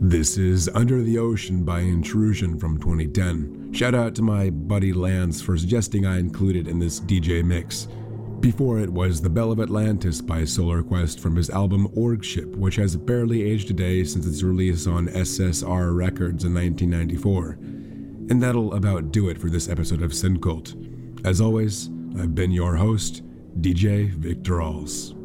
This is Under the Ocean by Intrusion from 2010. Shout out to my buddy Lance for suggesting I include it in this DJ mix. Before it was The Bell of Atlantis by Solar Quest from his album Orgship, which has barely aged a day since its release on SSR Records in 1994. And that'll about do it for this episode of Syncult. As always, I've been your host, DJ Victor Alls.